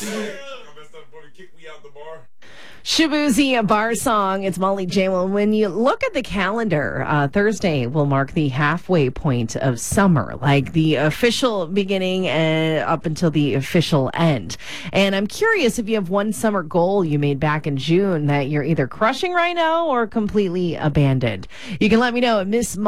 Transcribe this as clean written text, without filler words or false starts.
Shabuzi, a bar song. It's Molly J. Well, when you look at the calendar, Thursday will mark the halfway point of summer, like the official beginning and up until the official end. And I'm curious if you have one summer goal you made back in June that you're either crushing right now or completely abandoned. You can let me know at Miss